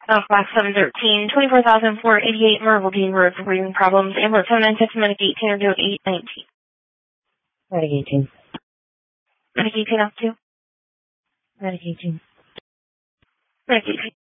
Class 713, 24,488 Marvel Dean Road for breathing problems. Ambulance 796, Medic 18 or 819. Medic 18. Medic 18 up to. Medic 18. Medic 18.